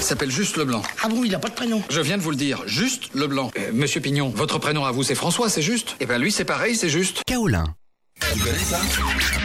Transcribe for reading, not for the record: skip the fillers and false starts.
s'appelle Juste Leblanc. Ah bon, il a pas de prénom? Je viens de vous le dire, Juste Leblanc. Monsieur Pignon, votre prénom à vous c'est François, c'est juste? Eh ben lui c'est pareil, c'est juste. Kaolin. Tu connais ça?